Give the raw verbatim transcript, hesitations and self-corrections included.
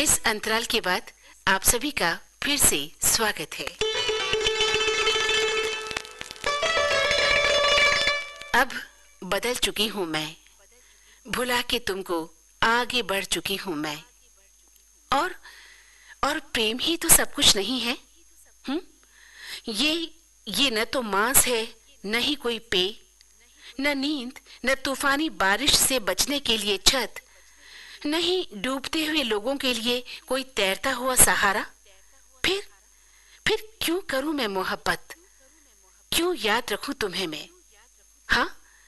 इस अंतराल के बाद आप सभी का फिर से स्वागत है। अब बदल चुकी हूँ मैं, भुला के तुमको आगे बढ़ चुकी हूँ मैं। और और प्रेम ही तो सब कुछ नहीं है। हम्म ये ये न तो मांस है, न ही कोई पेय, न नींद, न तूफानी बारिश से बचने के लिए छत, नहीं डूबते हुए लोगों के लिए कोई तैरता हुआ सहारा। फिर फिर क्यों करूं मैं मोहब्बत, क्यों याद रखूं तुम्हें मैं? हाँ,